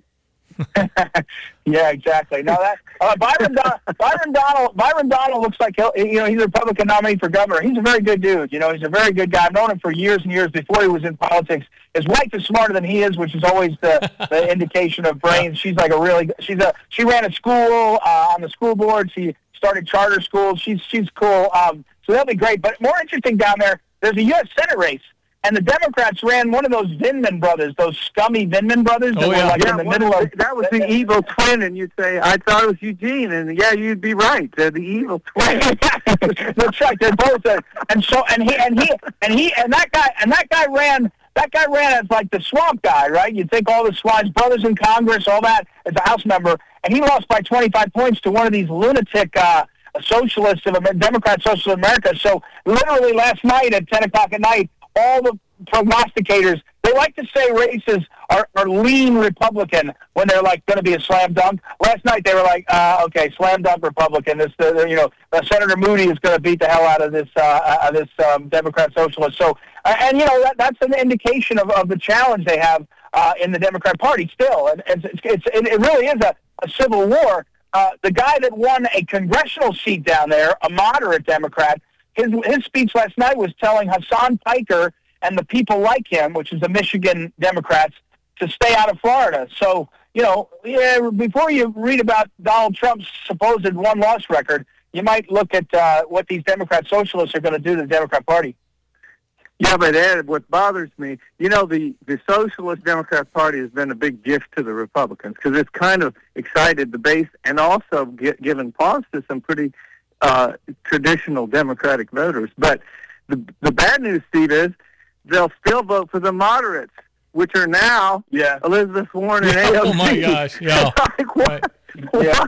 Yeah, exactly. No, that uh, Byron Don- Byron Donald Byron Donald looks like he'll, you know he's a Republican nominee for governor. He's a very good dude. You know, he's a very good guy. I've known him for years and years before he was in politics. His wife is smarter than he is, which is always the, the indication of brains. She's like a really she's a she ran a school uh, on the school board. She started charter schools. She's she's cool. Um, so that'll be great. But more interesting down there, there's a U S Senate race. And the Democrats ran one of those Vindman brothers, those scummy Vindman brothers that Oh, were yeah. like Yeah, in the one middle of of... the- that was the evil twin, and you'd say, I thought it was Eugene, and yeah, you'd be right. They're the evil twin. That's right. They're both... Uh, and so, and he, and he, and he, and that guy, and that guy ran... That guy ran as like the swamp guy, right? You'd think all the swamps, brothers in Congress, all that, as a House member. And he lost by twenty-five points to one of these lunatic... Uh, socialists of America, Democrat Socialists of America. So literally last night at ten o'clock at night, all the prognosticators, they like to say races are, are lean Republican when they're like going to be a slam dunk. Last night they were like, uh, okay, slam dunk Republican. This, uh, you know, uh, Senator Moody is going to beat the hell out of this uh, uh, this um, Democrat Socialist. So, uh, and you know, that, that's an indication of, of the challenge they have uh, in the Democrat Party still. And it's, it's, it's it really is a, a civil war. Uh, the guy that won a congressional seat down there, a moderate Democrat, his his speech last night was telling Hassan Piker and the people like him, which is the Michigan Democrats, to stay out of Florida. So, you know, yeah, before you read about Donald Trump's supposed one-loss record, you might look at uh, what these Democrat socialists are going to do to the Democrat Party. Yeah, but Ed, what bothers me, you know, the, the Socialist Democrat Party has been a big gift to the Republicans because it's kind of excited the base and also get, given pause to some pretty uh, traditional Democratic voters. But the the bad news, Steve, is they'll still vote for the moderates, which are now yeah. Elizabeth Warren and Yeah, A O C. oh, my gosh, yeah. Like, what? Right. What? Yeah.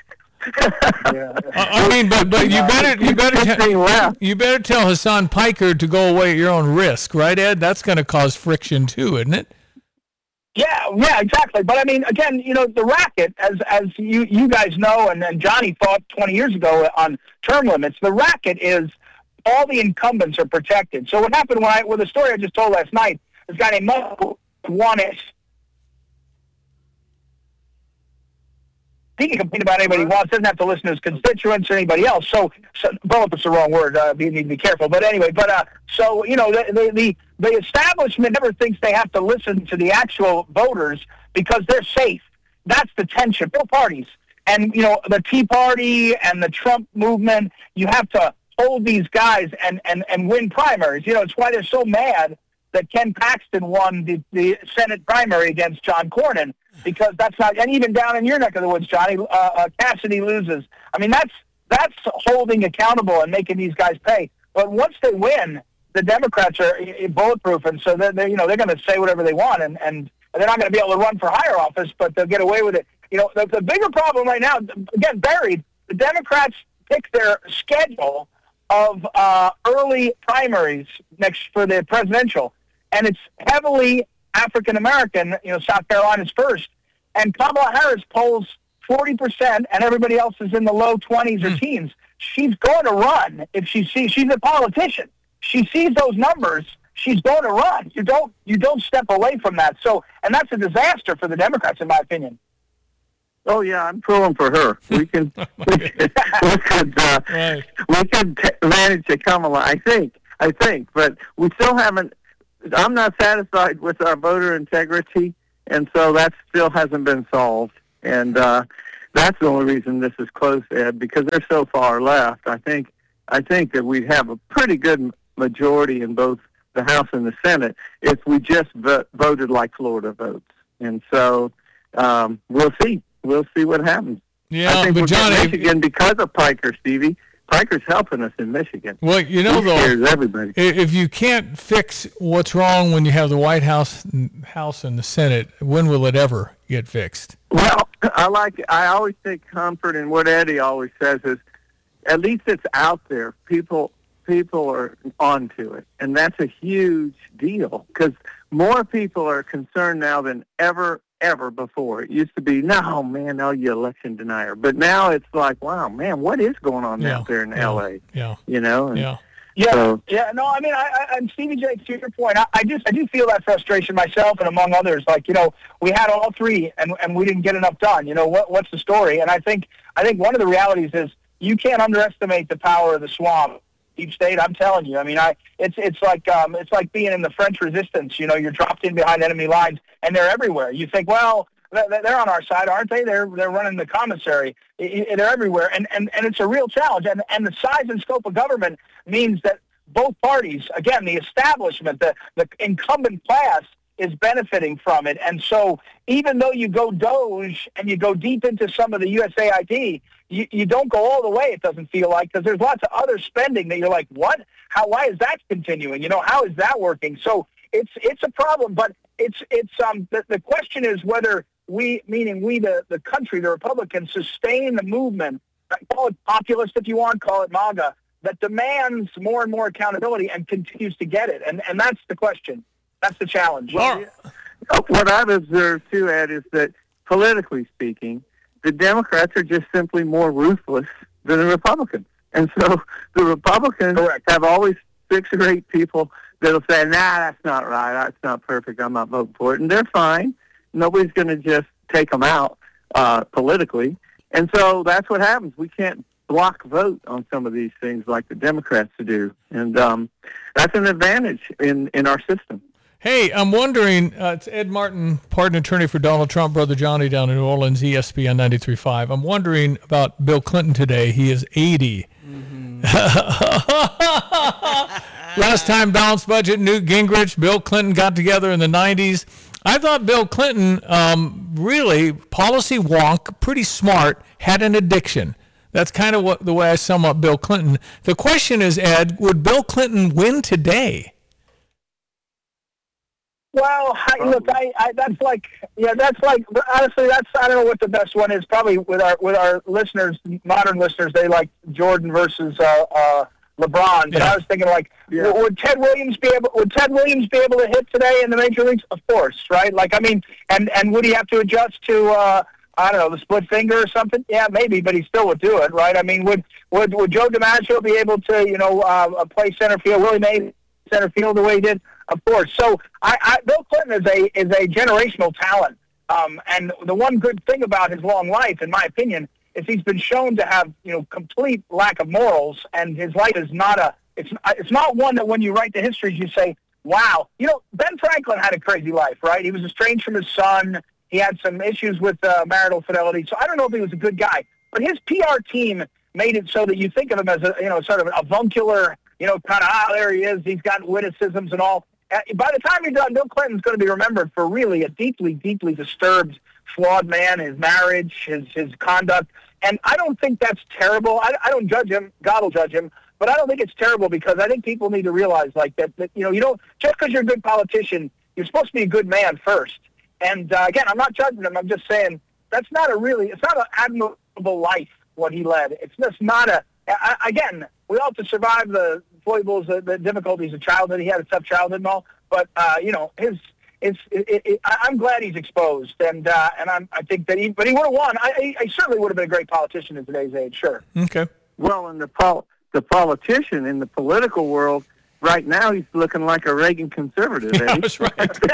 I I mean, but but you better you better te- you better tell Hassan Piker to go away at your own risk, right, Ed? That's going to cause friction too, isn't it? Yeah, yeah, exactly. But I mean, again, you know, the racket, as as you you guys know, and, and Johnny fought twenty years ago on term limits. The racket is all the incumbents are protected. So what happened when I with the story I just told last night? This guy named Mo won it. He can complain about anybody he wants. Doesn't have to listen to his constituents or anybody else. So, so bulletproof's the wrong word. Uh, you need to be careful. But anyway, but uh, so you know, the, the the the establishment never thinks they have to listen to the actual voters because they're safe. That's the tension. Both parties, and you know, the Tea Party and the Trump movement. You have to hold these guys and and and win primaries. You know, it's why they're so mad that Ken Paxton won the, the Senate primary against John Cornyn. Because that's not, and even down in your neck of the woods, Johnny, uh, uh, Cassidy loses. I mean, that's that's holding accountable and making these guys pay. But once they win, the Democrats are bulletproof, and so they're, they're you know they're going to say whatever they want, and, and they're not going to be able to run for higher office, but they'll get away with it. You know, the, the bigger problem right now, again, buried. The Democrats pick their schedule of uh, early primaries next for the presidential, and it's heavily African American. You know, South Carolina's first, and Kamala Harris polls forty percent, and everybody else is in the low twenties or teens. She's going to run if she sees. She's a politician. She sees those numbers. She's going to run. You don't. You don't step away from that. So, and that's a disaster for the Democrats, in my opinion. Oh yeah, I'm pulling for her. We can, we could, we could, uh, right. we could t- manage to Kamala. I think, I think, but we still haven't. I'm not satisfied with our voter integrity, and so that still hasn't been solved. And uh, that's the only reason this is close, Ed, because they're so far left. I think, I think that we'd have a pretty good majority in both the House and the Senate if we just vo- voted like Florida votes. And so um, we'll see. We'll see what happens. Yeah, I think but we'll Johnny, get Michigan because of Piker, Stevie. Piker's helping us in Michigan. Well, you know, he though, scares everybody. If you can't fix what's wrong when you have the White House, House and the Senate, when will it ever get fixed? Well, I like. I always take comfort in what Eddie always says is, at least it's out there. People, people are onto it, and that's a huge deal because more people are concerned now than ever. ever before. It used to be, no, man, no, you election denier. But now it's like, wow, man, what is going on yeah, out there in yeah, L A? Yeah. You know? And yeah. Yeah, so, yeah, no, I mean, I, I, and Stevie J, to your point, I, I just, I do feel that frustration myself, and among others, like, you know, we had all three, and and we didn't get enough done. You know, what what's the story? And I think, I think one of the realities is you can't underestimate the power of the swamp. Each state, I'm telling you. I mean, I it's it's like um, it's like being in the French Resistance. You know, you're dropped in behind enemy lines, and they're everywhere. You think, well, they're on our side, aren't they? They're they're running the commissary. They're everywhere, and and, and it's a real challenge. And and the size and scope of government means that both parties, again, the establishment, the the incumbent class, is benefiting from it. And so even though you go Doge and you go deep into some of the U S A I D, you, you don't go all the way, it doesn't feel like, because there's lots of other spending that you're like, what? How? Why is that continuing? You know, how is that working? So it's it's a problem, but it's it's um the, the question is whether we, meaning we, the, the country, the Republicans, sustain the movement, call it populist if you want, call it MAGA, that demands more and more accountability and continues to get it. And and that's the question. That's the challenge. Well, what I've observed, too, Ed, is that politically speaking, the Democrats are just simply more ruthless than the Republicans. And so the Republicans Correct. have always six or eight people that'll say, nah, that's not right. That's not perfect. I'm not voting for it. And they're fine. Nobody's going to just take them out uh, politically. And so that's what happens. We can't block vote on some of these things like the Democrats do. And um, that's an advantage in, in our system. Hey, I'm wondering, uh, it's Ed Martin, pardon attorney for Donald Trump, Brother Johnny down in New Orleans, E S P N ninety-three point five. I'm wondering about Bill Clinton today. He is eighty. Mm-hmm. Last time balanced budget, Newt Gingrich, Bill Clinton got together in the nineties. I thought Bill Clinton, um, really, policy wonk, pretty smart, had an addiction. That's kind of what the way I sum up Bill Clinton. The question is, Ed, would Bill Clinton win today? Well, I, look, I, I that's like, yeah, that's like, honestly, that's, I don't know what the best one is. Probably with our with our listeners, modern listeners, they like Jordan versus uh, uh, LeBron. But yeah. I was thinking, like, yeah. would Ted Williams be able? Would Ted Williams be able to hit today in the major leagues? Of course, right? Like, I mean, and and would he have to adjust to? Uh, I don't know, the split finger or something? Yeah, maybe, but he still would do it, right? I mean, would would would Joe DiMaggio be able to, you know, uh, play center field? Willie Mays center field the way he did? Of course. So I, I, Bill Clinton is a is a generational talent, um, and the one good thing about his long life, in my opinion, is he's been shown to have, you know, complete lack of morals, and his life is not a it's it's not one that when you write the histories you say, wow. You know, Ben Franklin had a crazy life, right? He was estranged from his son. He had some issues with uh, marital fidelity. So I don't know if he was a good guy, but his P R team made it so that you think of him as a, you know, sort of an avuncular, you know, kind of, ah, there he is. He's got witticisms and all. By the time you're done, Bill Clinton's going to be remembered for really a deeply, deeply disturbed, flawed man, his marriage, his his conduct. And I don't think that's terrible. I, I don't judge him. God will judge him. but I don't think it's terrible because I think people need to realize like that, that you know, you don't, just because you're a good politician, you're supposed to be a good man first. And uh, again, I'm not judging him. I'm just saying that's not a really, it's not an admirable life, what he led. It's just not a, I, again, we all have to survive the foibles, the, the difficulties of childhood. He had a tough childhood and all, but, uh, you know, his, it's, it, it, I'm glad he's exposed, and uh, and I'm, I think that he, but he would have won. I, I certainly would have been a great politician in today's age, sure. Okay. Well, in the pol- the politician in the political world right now, he's looking like a Reagan conservative. Yeah, Eddie. that's right.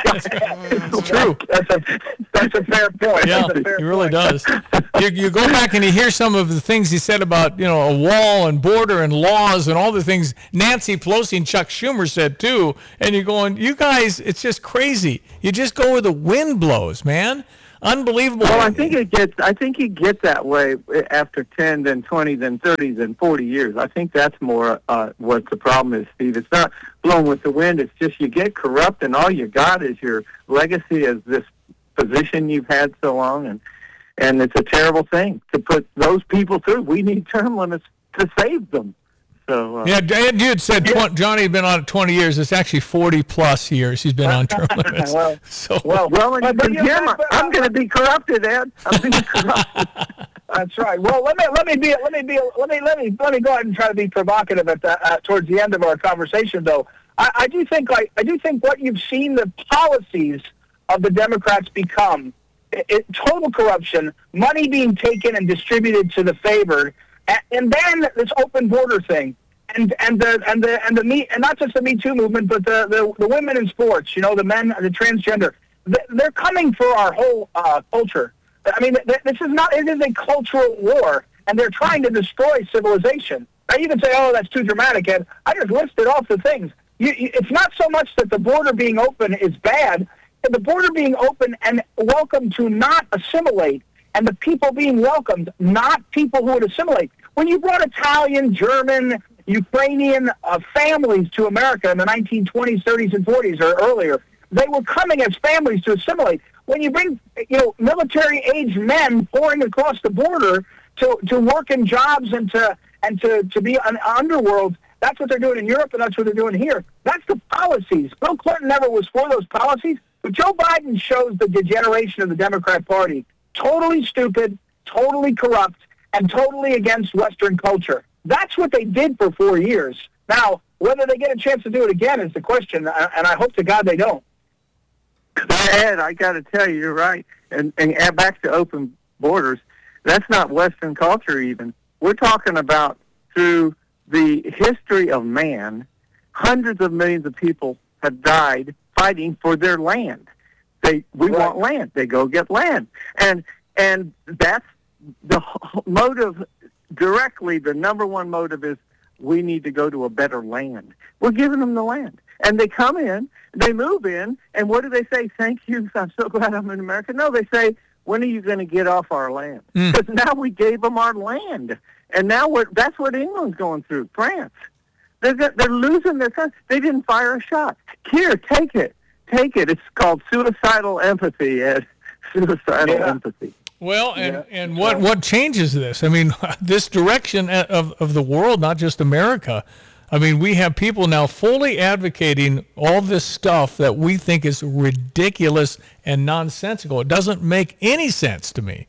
It's true. That's a that's a fair point. Yeah, that's a fair he really point. does. You, you go back and you hear some of the things he said about, you know, a wall and border and laws and all the things Nancy Pelosi and Chuck Schumer said too. And you're going, you guys, it's just crazy. You just go where the wind blows, man. Unbelievable. Well, I think it gets. I think you get that way after ten, then twenty, then thirty, then forty years. I think that's more uh, what the problem is, Steve. It's not blowing with the wind. It's just you get corrupt, and all you got is your legacy as this position you've had so long, and and it's a terrible thing to put those people through. We need term limits to save them. So, uh, yeah, Ed, you had said tw- Johnny had been on it twenty years. It's actually forty plus years he's been on term limits. well, so, well, well, and you but can you- hear my, but- I'm going to be corrupted, Ed. I'm being corrupted. That's right. Well, let me let me be let me be let me let me let me go ahead and try to be provocative at the, uh, towards the end of our conversation, though. I, I do think like I do think what you've seen the policies of the Democrats become it, it, total corruption, money being taken and distributed to the favored, and, and then this open border thing. And and the and the and the me and not just the Me Too movement, but the, the, the women in sports, you know, the men, the transgender, they're coming for our whole uh, culture. I mean, this is not it is a cultural war, and they're trying to destroy civilization. Now you can say, "Oh, that's too dramatic," Ed. I just listed off the things. You, you, it's not so much that the border being open is bad, but the border being open and welcome to not assimilate, and the people being welcomed, not people who would assimilate. When you brought Italian, German, Ukrainian uh, families to America in the nineteen twenties, thirties, and forties or earlier, they were coming as families to assimilate. When you bring, you know, military-age men pouring across the border to, to work in jobs and to and to, to be an underworld, that's what they're doing in Europe and that's what they're doing here. That's the policies. Bill Clinton never was for those policies, but Joe Biden shows the degeneration of the Democrat Party. Totally stupid, totally corrupt, and totally against Western culture. That's what they did for four years. Now, whether they get a chance to do it again is the question, and I hope to God they don't. Ed, I got to tell you, you're right. And, and add back to open borders, that's not Western culture even. We're talking about through the history of man, hundreds of millions of people have died fighting for their land. They we Right. want land. They go get land, and and that's the motive. Directly, the number one motive is we need to go to a better land. We're giving them the land. And they come in, they move in, and what do they say? Thank you, I'm so glad I'm in America. No, they say, when are you going to get off our land? Because mm. now we gave them our land. And now we're, that's what England's going through, France. They're, they're losing their country. They didn't fire a shot. Here, take it. Take it. It's called suicidal empathy, Ed. Suicidal Yeah. empathy. Well, and, Yeah. and what, what changes this? I mean, this direction of, of the world, not just America. I mean, we have people now fully advocating all this stuff that we think is ridiculous and nonsensical. It doesn't make any sense to me.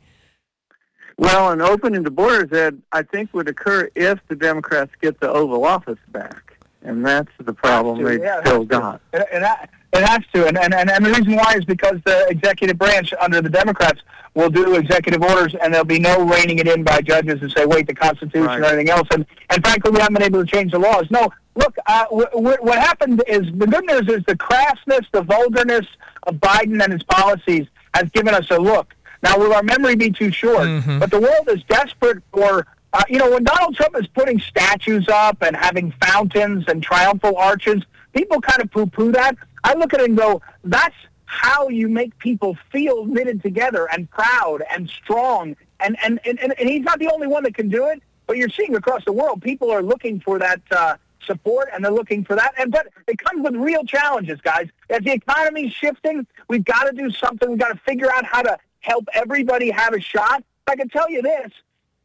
Well, and opening the borders, Ed, I think would occur if the Democrats get the Oval Office back. And that's the problem they've Yeah, it still has to. got. It, it, ha- it has to, and, and, and, and the reason why is because the executive branch under the Democrats will do executive orders, and there'll be no reining it in by judges and say, wait, the Constitution Right. or anything else. And, and frankly, we haven't been able to change the laws. No, look, uh, w- w- what happened is, the good news is the crassness, the vulgarness of Biden and his policies has given us a look. Now, will our memory be too short? Mm-hmm. But the world is desperate for... Uh, you know, when Donald Trump is putting statues up and having fountains and triumphal arches, people kind of poo-poo that. I look at it and go, that's how you make people feel knitted together and proud and strong. And, and, and, and he's not the only one that can do it, but you're seeing across the world, people are looking for that uh, support, and they're looking for that. And But it comes with real challenges, guys. As the economy's shifting, we've got to do something. We've got to figure out how to help everybody have a shot. I can tell you this.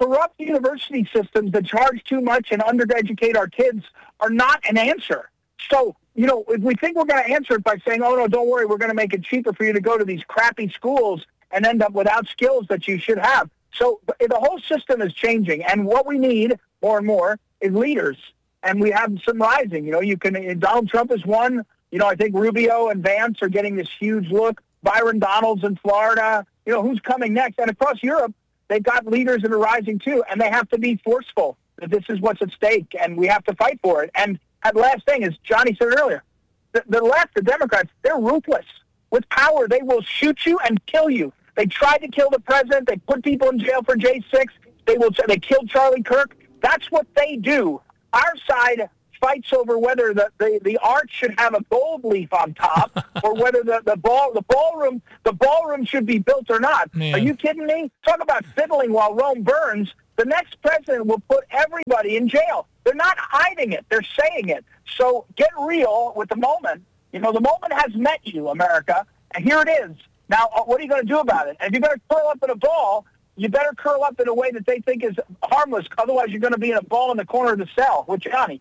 corrupt university systems that charge too much and undereducate our kids are not an answer. So, you know, if we think we're going to answer it by saying, oh, no, don't worry, we're going to make it cheaper for you to go to these crappy schools and end up without skills that you should have. So the whole system is changing. And what we need more and more is leaders. And we have some rising. You know, you can, Donald Trump is one. You know, I think Rubio and Vance are getting this huge look. Byron Donalds in Florida. You know, who's coming next? And across Europe, they've got leaders that are rising too. And they have to be forceful that this is what's at stake. And we have to fight for it. And the last thing is, Johnny said earlier, the, the left, the Democrats, they're ruthless. With power, they will shoot you and kill you. They tried to kill the president. They put people in jail for J six. They will. They killed Charlie Kirk. That's what they do. Our side fights over whether the, the, the arch should have a gold leaf on top or whether the, the ball the ballroom the ballroom should be built or not. Man. Are you kidding me? Talk about fiddling while Rome burns. The next president will put everybody in jail. They're not hiding it. They're saying it. So get real with the moment. You know, the moment has met you, America, and here it is. Now, what are you going to do about it? And if you're going to curl up in a ball, you better curl up in a way that they think is harmless. Otherwise, you're going to be in a ball in the corner of the cell. With Johnny.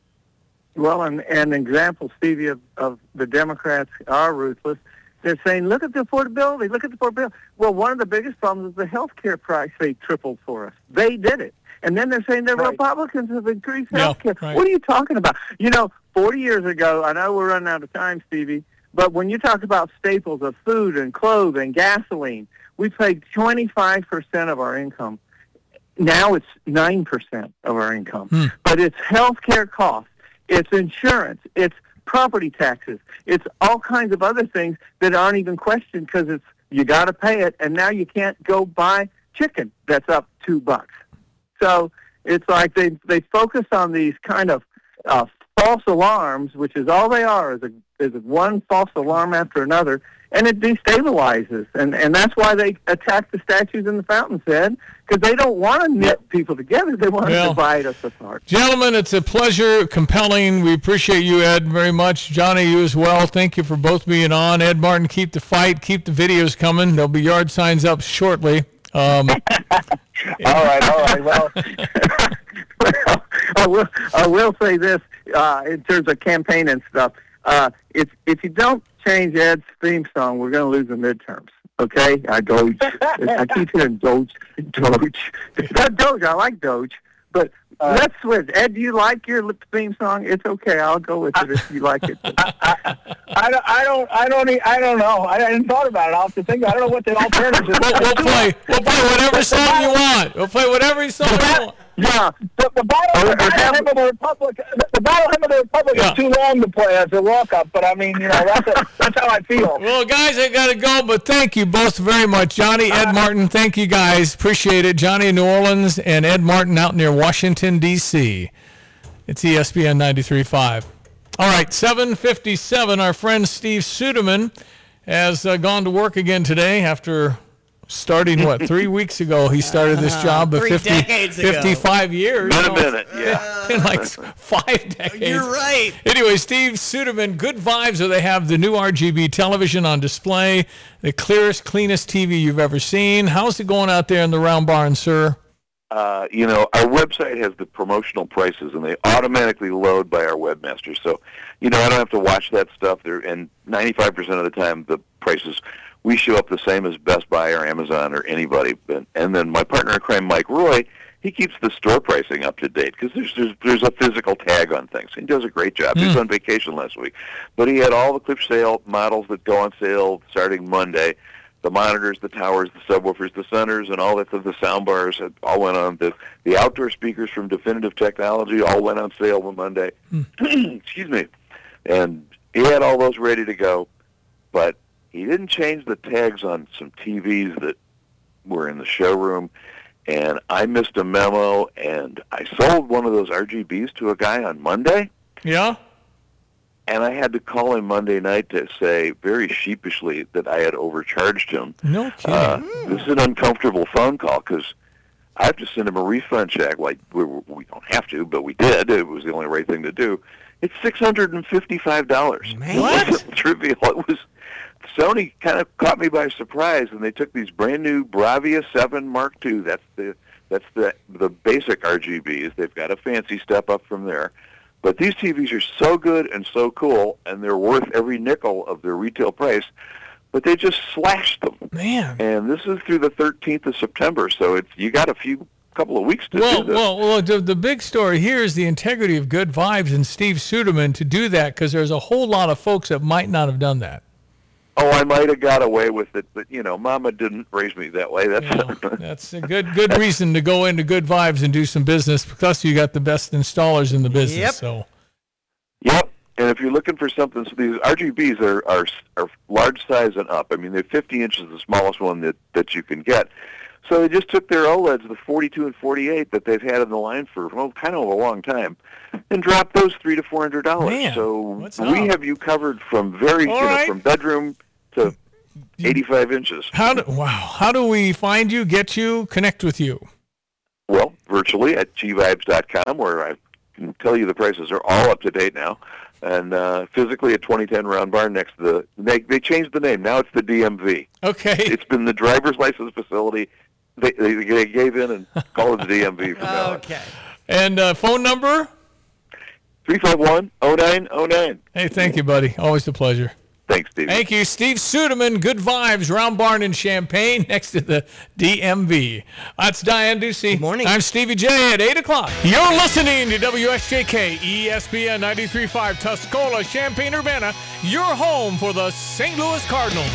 Well, and an example, Stevie, of, of the Democrats are ruthless. They're saying, look at the affordability, look at the affordability. Well, one of the biggest problems is the health care price they tripled for us. They did it. And then they're saying the Right. Republicans have increased Yeah, health care. right. What are you talking about? You know, forty years ago, I know we're running out of time, Stevie, but when you talk about staples of food and clothing, gasoline, we paid twenty-five percent of our income. Now it's nine percent of our income. Hmm. But it's health care costs, it's insurance, it's property taxes, it's all kinds of other things that aren't even questioned because it's you got to pay it, and now you can't go buy chicken that's up two bucks. So it's like they they focus on these kind of uh, false alarms, which is all they are, is a is one false alarm after another, and it destabilizes, and and that's why they attack the statues in the Fountain's Head, because they don't want to knit people together; they want Well, to divide us apart. Gentlemen, it's a pleasure, compelling. We appreciate you, Ed, very much. Johnny, you as well. Thank you for both being on. Ed Martin, keep the fight. Keep the videos coming. There'll be yard signs up shortly. Um, all right, all right. Well, well, I will. I will say this uh, in terms of campaign and stuff. Uh, if if you don't change Ed's theme song, we're going to lose the midterms. Okay, I Doge. I keep hearing Doge, Doge. Not Doge. I like Doge, but uh, let's switch. Ed, do you like your theme song? It's okay. I'll go with it if you like it. I, I, I don't. I don't. I don't. e- I don't know. I hadn't thought about it. I'll have to think. I don't know what the alternative is. we'll, we'll play. We'll play whatever song you want. We'll play whatever song you want. Yeah, the, the battle, the battle hymn of the Republic, the, the battle hymn of the Republic Yeah. is too long to play as a walk-up. But I mean, you know, that's a, that's how I feel. Well, guys, I got to go, but thank you both very much. Johnny, Ed Martin, thank you guys. Appreciate it. Johnny in New Orleans and Ed Martin out near Washington, D C It's E S P N ninety-three point five. All right, seven fifty-seven. Our friend Steve Suderman has uh, gone to work again today after starting, what, three weeks ago. He started this job, but Three fifty, decades ago. fifty-five years. Been a So minute, it's yeah. been like five decades. You're right. Anyway, Steve Suderman, good vibes. So they have the new R G B television on display, the clearest, cleanest T V you've ever seen. How's it going out there in the round barn, sir? Uh, you know, our website has the promotional prices, and they automatically load by our webmaster. So, you know, I don't have to watch that stuff. There, and ninety-five percent of the time, the prices, we show up the same as Best Buy or Amazon or anybody. And, and then my partner in crime, Mike Roy, he keeps the store pricing up to date because there's, there's there's a physical tag on things. He does a great job. He was on vacation last week, but he had all the clip sale models that go on sale starting Monday. The monitors, the towers, the subwoofers, the centers, and all that, the sound bars had all went on. The, the outdoor speakers from Definitive Technology all went on sale on Monday. Excuse me. And he had all those ready to go, but he didn't change the tags on some T Vs that were in the showroom, and I missed a memo, and I sold one of those R G Bs to a guy on Monday. Yeah? And I had to call him Monday night to say very sheepishly that I had overcharged him. No kidding. Uh, this is an uncomfortable phone call because I have to send him a refund check. Like we, we don't have to, but we did. It was the only right thing to do. It's six hundred and fifty-five dollars. Man. It wasn't trivial. It was Sony kind of caught me by surprise, and they took these brand new Bravia seven Mark two. That's the That's the the basic R G Bs. They've got a fancy step up from there. But these T Vs are so good and so cool, and they're worth every nickel of their retail price, but they just slashed them. Man. And this is through the thirteenth of September, so it's you got a few couple of weeks to well, do this. Well, well, the, the big story here is the integrity of Good Vibes and Steve Suderman to do that, because there's a whole lot of folks that might not have done that. Oh, I might have got away with it, but, you know, Mama didn't raise me that way. That's Yeah, that's a good good reason to go into Good Vibes and do some business. Plus, you got the best installers in the business. Yep. So. Yep. And if you're looking for something, so these R G Bs are, are are large size and up. I mean, they're fifty inches, the smallest one that, that you can get. So they just took their OLEDs, the forty-two and forty-eight that they've had in the line for well, kind of a long time, and dropped those three to four hundred dollars. Man, so what's we up? have you covered from very, All you know, right. from bedroom to eighty-five inches. How do wow? How do we find you, get you, connect with you? Well, virtually at G vibes dot com, where I can tell you the prices are all up to date now, and uh, physically at twenty ten Round Barn next to the. They they changed the name. Now it's the D M V. Okay. It's been the driver's license facility. They they, they gave in and called it the D M V from now on. Okay. And uh, phone number? three five one, oh nine oh nine. Hey, thank you, buddy. Always a pleasure. Thanks, Steve. Thank you, Steve Suderman. Good Vibes, Round Barn in Champaign, next to the D M V. That's Diane Ducey. Good morning. I'm Stevie J at eight o'clock. You're listening to W S J K, E S P N ninety-three point five, Tuscola, Champaign-Urbana, your home for the Saint Louis Cardinals.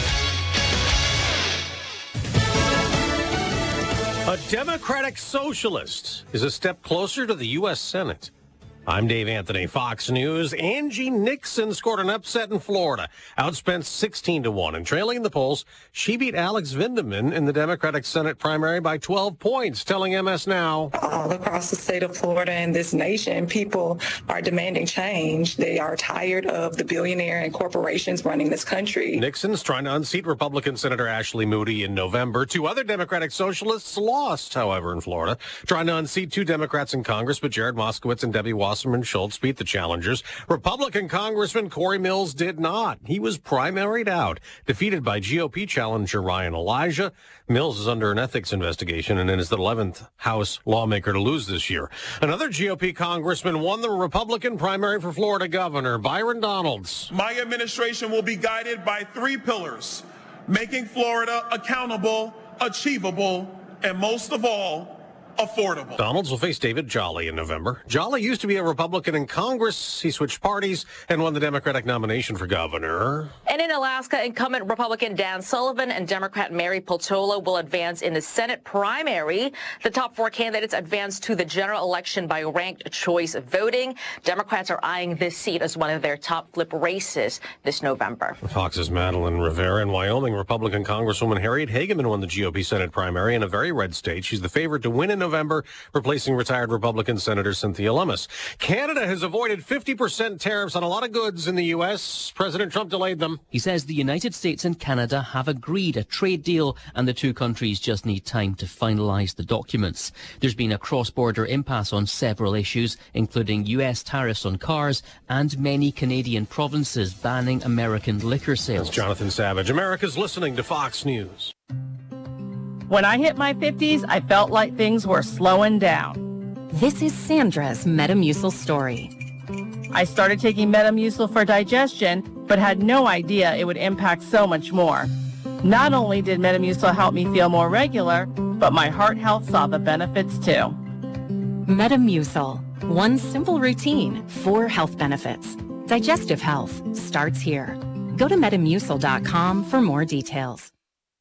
A Democratic socialist is a step closer to the U S Senate. I'm Dave Anthony, Fox News. Angie Nixon scored an upset in Florida, outspent sixteen to one, and trailing in the polls, she beat Alex Vindeman in the Democratic Senate primary by twelve points, telling M S Now. All across the state of Florida and this nation, people are demanding change. They are tired of the billionaire and corporations running this country. Nixon's trying to unseat Republican Senator Ashley Moody in November. Two other Democratic socialists lost, however, in Florida, trying to unseat two Democrats in Congress, but Jared Moskowitz and Debbie Wasserman Schultz beat the challengers. Republican Congressman Corey Mills did not. He was primaried out, defeated by G O P challenger Ryan Elijah. Mills is under an ethics investigation and is the eleventh House lawmaker to lose this year. Another G O P congressman won the Republican primary for Florida governor, Byron Donalds. My administration will be guided by three pillars: making Florida accountable, achievable, and most of all, affordable. Donalds will face David Jolly in November. Jolly used to be a Republican in Congress. He switched parties and won the Democratic nomination for governor. And in Alaska, incumbent Republican Dan Sullivan and Democrat Mary Peltola will advance in the Senate primary. The top four candidates advance to the general election by ranked choice voting. Democrats are eyeing this seat as one of their top flip races this November. Fox's Madeline Rivera. In Wyoming, Republican Congresswoman Harriet Hageman won the G O P Senate primary in a very red state. She's the favorite to win in November, replacing retired Republican Senator Cynthia Lummis. Canada has avoided fifty percent tariffs on a lot of goods in the U S. President Trump delayed them. He says the United States and Canada have agreed a trade deal and the two countries just need time to finalise the documents. There's been a cross-border impasse on several issues, including U S tariffs on cars and many Canadian provinces banning American liquor sales. That's Jonathan Savage. America's listening to Fox News. When I hit my fifties, I felt like things were slowing down. This is Sandra's Metamucil story. I started taking Metamucil for digestion, but had no idea it would impact so much more. Not only did Metamucil help me feel more regular, but my heart health saw the benefits too. Metamucil. One simple routine, four health benefits. Digestive health starts here. Go to metamucil dot com for more details.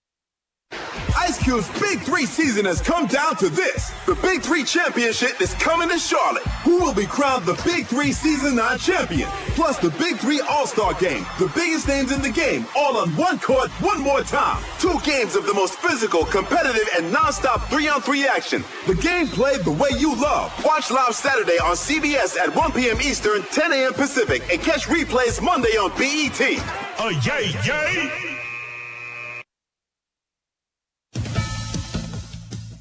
Ice Cube's Big Three season has come down to this. The Big Three Championship is coming to Charlotte. Who will be crowned the Big Three Season nine champion? Plus the Big Three All-Star Game. The biggest names in the game, all on one court, one more time. Two games of the most physical, competitive, and non-stop three-on-three action. The game played the way you love. Watch live Saturday on C B S at one p.m. Eastern, ten a.m. Pacific, and catch replays Monday on B E T. Oh, yay, yay!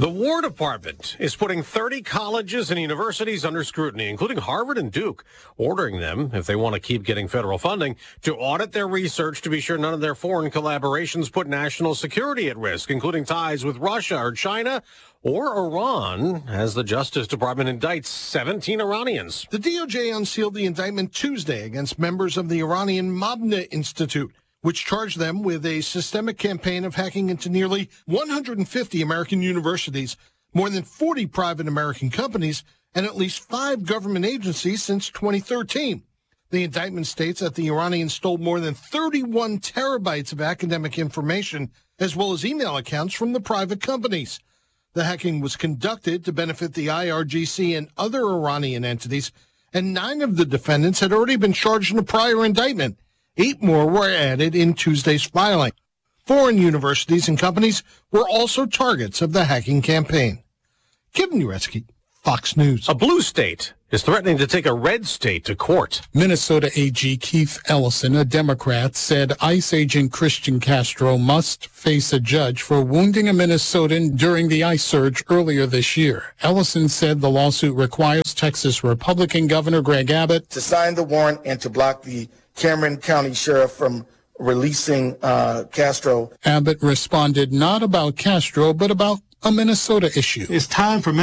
The War Department is putting thirty colleges and universities under scrutiny, including Harvard and Duke, ordering them, if they want to keep getting federal funding, to audit their research to be sure none of their foreign collaborations put national security at risk, including ties with Russia or China or Iran, as the Justice Department indicts seventeen Iranians. The D O J unsealed the indictment Tuesday against members of the Iranian Mabna Institute, which charged them with a systemic campaign of hacking into nearly one hundred fifty American universities, more than forty private American companies, and at least five government agencies since twenty thirteen. The indictment states that the Iranians stole more than thirty-one terabytes of academic information, as well as email accounts from the private companies. The hacking was conducted to benefit the I R G C and other Iranian entities, and nine of the defendants had already been charged in a prior indictment. Eight more were added in Tuesday's filing. Foreign universities and companies were also targets of the hacking campaign. Kevin Uretsky, Fox News. A blue state is threatening to take a red state to court. Minnesota A G Keith Ellison, a Democrat, said ICE agent Christian Castro must face a judge for wounding a Minnesotan during the ICE surge earlier this year. Ellison said the lawsuit requires Texas Republican Governor Greg Abbott to sign the warrant and to block the Cameron County Sheriff from releasing uh, Castro. Abbott responded not about Castro, but about a Minnesota issue. It's time for